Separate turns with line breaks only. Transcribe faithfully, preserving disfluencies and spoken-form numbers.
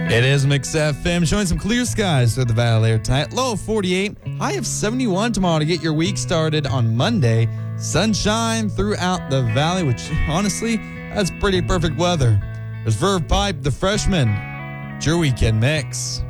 It is Mix F M, showing some clear skies through the valley air tonight. Low of forty-eight, high of seventy-one tomorrow to get your week started on Monday. Sunshine throughout the valley, which honestly, that's pretty perfect weather. There's Verve Pipe, the freshman. It's your weekend mix.